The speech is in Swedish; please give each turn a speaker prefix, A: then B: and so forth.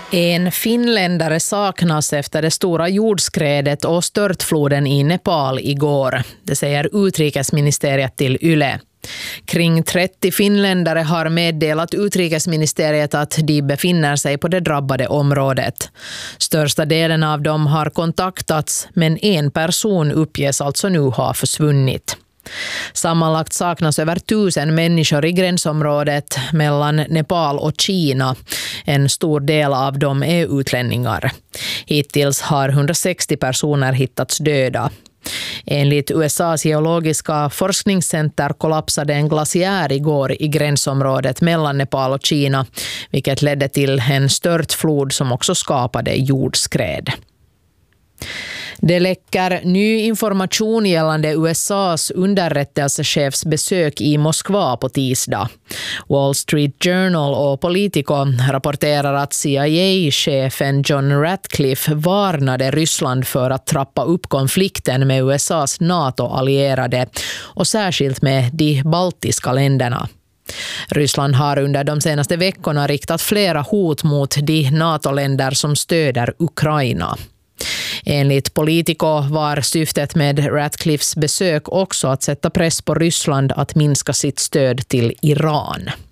A: En finländare saknas efter det stora jordskredet och störtfloden i Nepal igår. Det säger utrikesministeriet till YLE. Kring 30 finländare har meddelat utrikesministeriet att de befinner sig på det drabbade området. Största delen av dem har kontaktats, men en person uppges alltså nu ha försvunnit. Sammanlagt saknas över 1000 människor i gränsområdet mellan Nepal och Kina. En stor del av dem är utlänningar. Hittills har 160 personer hittats döda. Enligt USAs geologiska forskningscenter kollapsade en glaciär igår i gränsområdet mellan Nepal och Kina, vilket ledde till en störtflod som också skapade jordskred. Det läcker ny information gällande USAs underrättelsechefs besök i Moskva på tisdag. Wall Street Journal och Politico rapporterar att CIA-chefen John Ratcliffe varnade Ryssland för att trappa upp konflikten med USAs NATO-allierade och särskilt med de baltiska länderna. Ryssland har under de senaste veckorna riktat flera hot mot de NATO-länder som stöder Ukraina. Enligt Politico var syftet med Ratcliffes besök också att sätta press på Ryssland att minska sitt stöd till Iran.